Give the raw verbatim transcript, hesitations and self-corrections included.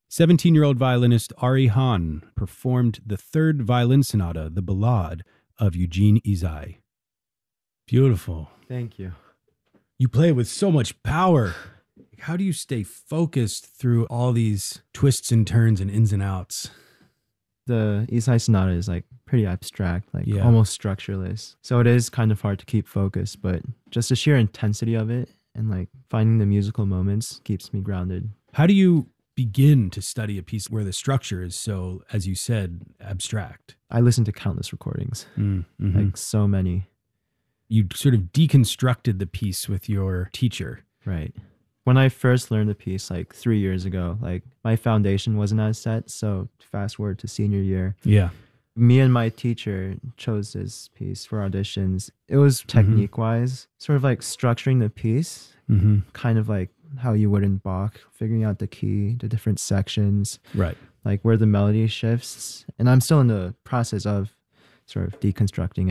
seventeen-year-old violinist Ari Hahn performed the third violin sonata, the Ballade of Eugene Izai. Beautiful. Thank you. You play with so much power. How do you stay focused through all these twists and turns and ins and outs? The Izai sonata is like pretty abstract, like Yeah. almost structureless. So it is kind of hard to keep focus, but just the sheer intensity of it and like finding the musical moments keeps me grounded. How do you begin to study a piece where the structure is so, as you said, abstract? I listen to countless recordings, Mm-hmm. like so many. You sort of deconstructed the piece with your teacher. Right. When I first learned the piece like three years ago, like my foundation wasn't as set. So fast forward to senior year, Yeah. me and my teacher chose this piece for auditions. It was technique wise, sort of like structuring the piece, Mm-hmm. kind of like how you would in Bach, figuring out the key, the different sections, Right. like where the melody shifts. And I'm still in the process of sort of deconstructing